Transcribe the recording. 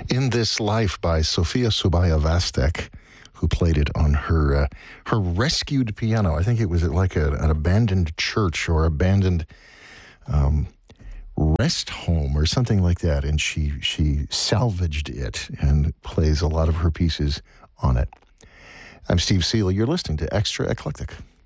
In This Life by Sofia Subaya Vastek, who played it on her rescued piano. I think it was at like an abandoned church or abandoned rest home or something like that, and she salvaged it and plays a lot of her pieces on it. I'm Steve Seeley. You're listening to Extra Eclectic.